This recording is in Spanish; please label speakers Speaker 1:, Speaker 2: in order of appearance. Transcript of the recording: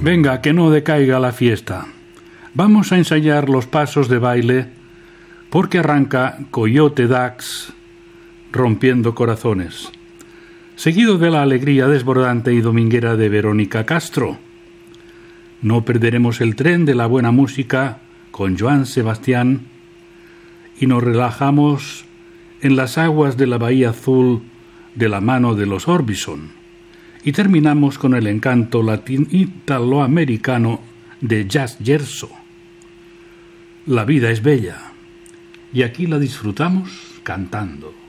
Speaker 1: Venga, que no decaiga la fiesta. Vamos a ensayar los pasos de baile porque arranca Coyote Dax rompiendo corazones, seguido de la alegría desbordante y dominguera de Verónica Castro. No perderemos el tren de la buena música con Joan Sebastián y nos relajamos en las aguas de la Bahía Azul de la mano de los Orbison. Y terminamos con el encanto italoamericano de Jazz Gerso. La vida es bella y aquí la disfrutamos cantando.